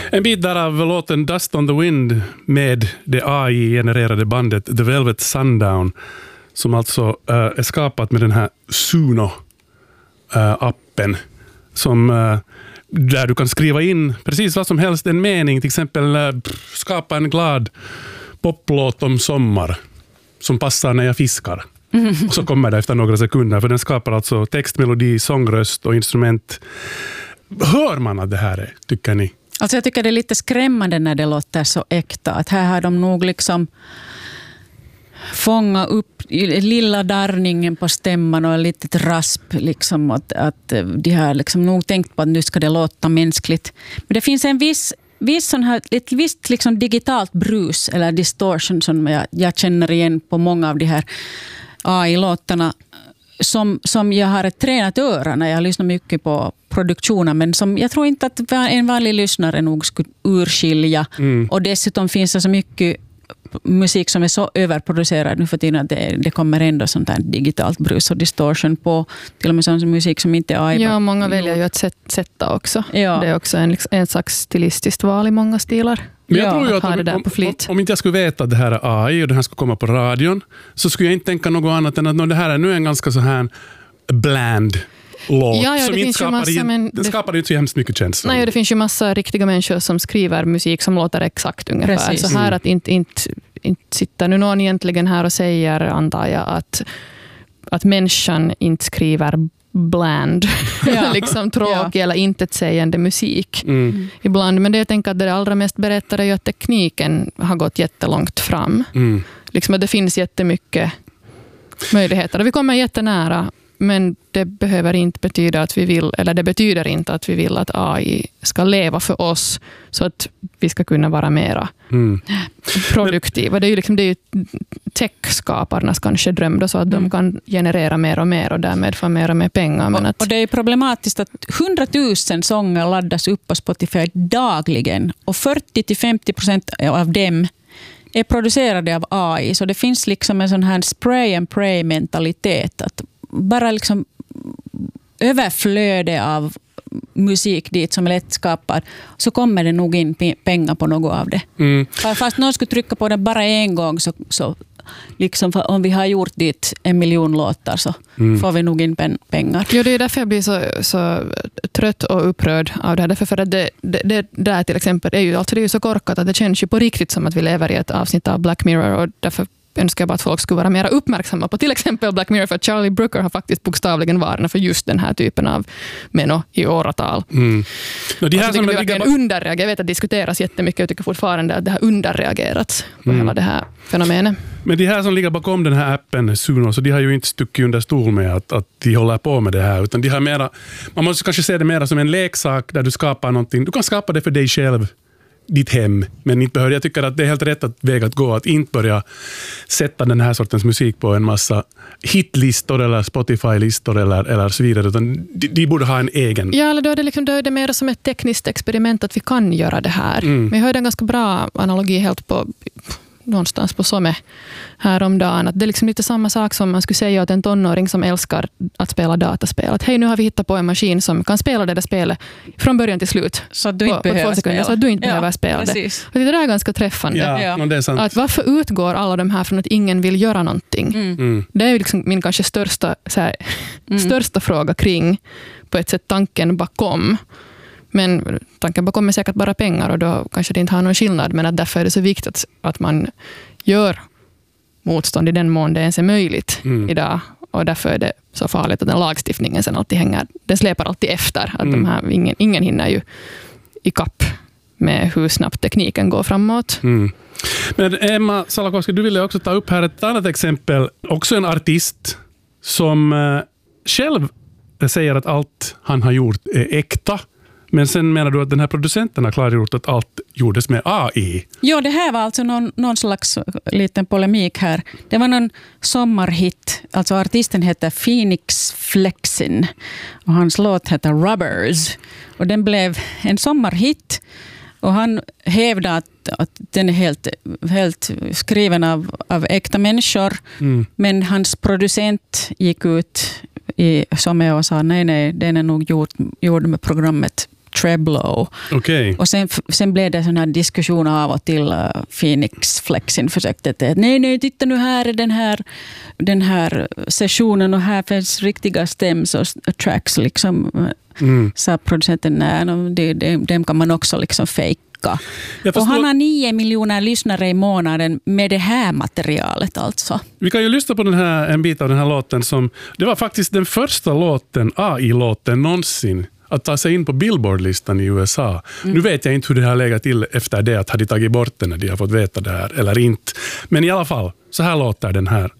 En bit där av låten Dust on the Wind med det AI-genererade bandet The Velvet Sundown, som alltså är skapat med den här Suno-appen som där du kan skriva in precis vad som helst, en mening, till exempel skapa en glad poplåt om sommar som passar när jag fiskar. Och så kommer det efter några sekunder, för den skapar alltså text, melodi, sångröst och instrument. Hör man att det här är, tycker ni? Alltså jag tycker det är lite skrämmande när det låter så äkta. Att här har de nog liksom fånga upp lilla darrningen på stämman och ett litet rasp. Liksom, att de har liksom nog tänkt på att nu ska det låta mänskligt. Men det finns en viss sån här, ett visst liksom digitalt brus eller distortion som jag känner igen på många av de här AI-låtarna. Som jag har ett tränat öra när jag lyssnar mycket på produktionen, men som jag tror inte att en vanlig lyssnare nog skulle urskilja. Och dessutom finns det så mycket musik som är så överproducerad nu för tiden att det kommer ändå sånt här digitalt brus och distortion på till och med sån musik som inte är AI. Ja, många väljer ju att sätta också. Ja. Det är också en slags stilistiskt val i många stilar. Men jag tror ju att om inte jag skulle veta att det här är AI och det här ska komma på radion, så skulle jag inte tänka något annat än att det här är nu en ganska så här bland låt som inte skapar inte så hemskt mycket känsla. Nej, det finns ju massa riktiga människor som skriver musik som låter exakt ungefär. Precis. Så här att inte sitter nu någon egentligen här och säger, antar jag, att människan inte skriver bland liksom tråkig eller intetsägande musik ibland. Men det jag tänker att det allra mest berättar är ju att tekniken har gått jättelångt fram. Liksom att det finns jättemycket möjligheter. Vi kommer jättenära, men det behöver inte betyda att vi vill, eller det betyder inte att vi vill att AI ska leva för oss så att vi ska kunna vara mera produktiva. Det är ju tech-skaparnas kanske dröm då, så att de kan generera mer och mer och därmed få mer och mer pengar. Men och det är problematiskt att 100 000 sånger laddas upp på Spotify dagligen och 40-50% av dem är producerade av AI. Så det finns liksom en sån här spray and pray mentalitet, att bara liksom överflöde av musik dit som är lätt skapad, så kommer det nog in pengar på något av det. Fast någon skulle trycka på den bara en gång, så liksom, om vi har gjort dit 1 miljon låtar, så får vi nog in pengar. Jo, det är därför jag blir så trött och upprörd av det här. Därför att det där till exempel är ju så korkat att det känns ju på riktigt som att vi lever i ett avsnitt av Black Mirror, och därför önskar jag bara att folk skulle vara mer uppmärksamma på till exempel Black Mirror, för Charlie Brooker har faktiskt bokstavligen varnat för just den här typen av meno i åratal. Det här som underreagerar. Jag vet att det diskuteras jättemycket, jag tycker fortfarande att det har underreagerats på hela det här fenomenet. Men de här som ligger bakom den här appen Suno, så de har ju inte stuckit under stol med att de håller på med det här, utan de har mera, man måste kanske se det mera som en leksak där du skapar någonting. Du kan skapa det för dig själv, ditt hem, men inte behöver. Jag tycker att det är helt rätt väg att gå, att inte börja sätta den här sortens musik på en massa hitlistor eller Spotify-listor eller så vidare, utan de borde ha en egen. Ja, eller då är det mer som ett tekniskt experiment att vi kan göra det här. Men jag hörde en ganska bra analogi helt på någonstans på Somme häromdagen, att det är liksom lite samma sak som man skulle säga åt en tonåring som älskar att spela dataspel. Att hej, nu har vi hittat på en maskin som kan spela det där spelet från början till slut. Så att du inte behöver spela. Så att du inte behöver spela det. Och det där är ganska träffande. Ja. Det är sant. Att varför utgår alla de här från att ingen vill göra någonting? Det är liksom min kanske största fråga kring på ett sätt tanken bakom. Men tanken bakom är säkert bara pengar, och då kanske det inte har någon skillnad, men att därför är det så viktigt att man gör motstånd i den mån det ens är möjligt idag, och därför är det så farligt att den lagstiftningen sen alltid den släpar alltid efter, att de här, ingen hinner ju i kapp med hur snabbt tekniken går framåt. Men Emma Salakowski, du ville också ta upp här ett annat exempel, också en artist som själv säger att allt han har gjort är äkta. Men sen menar du att den här producenten har klargjort att allt gjordes med AI? Ja, det här var alltså någon slags liten polemik här. Det var någon sommarhit. Alltså artisten heter Phoenix Flexin och hans låt heter Rubbers. Och den blev en sommarhit. Och han hävdade att den är helt skriven av äkta människor. Men hans producent gick ut i Somme och sa nej, den är nog gjord med programmet treblow. Okej. Och sen blev det sån här diskussion av och till. Phoenix Flexin försökte att nej, titta nu, här är den här sessionen och här finns riktiga stems och tracks liksom. Så producenten, dem kan man också liksom fejka. Och han har 9 miljoner lyssnare i månaden med det här materialet alltså. Vi kan ju lyssna på en bit av den här låten som, det var faktiskt den första AI-låten någonsin att ta sig in på Billboard-listan i USA. Nu vet jag inte hur det har legat till efter det, att hade tagit bort den när de har fått veta det här eller inte. Men i alla fall, så här låter den här